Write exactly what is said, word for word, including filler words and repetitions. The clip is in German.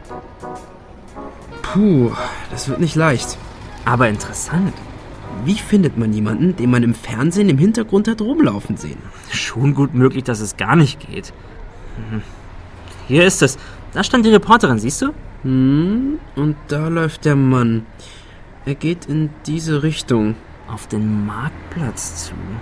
Puh, das wird nicht leicht. Aber interessant. Wie findet man jemanden, den man im Fernsehen im Hintergrund hat rumlaufen sehen? Schon gut möglich, dass es gar nicht geht. Hm. Hier ist es. Da stand die Reporterin, siehst du? Hm, und da läuft der Mann. Er geht in diese Richtung. Auf den Marktplatz zu.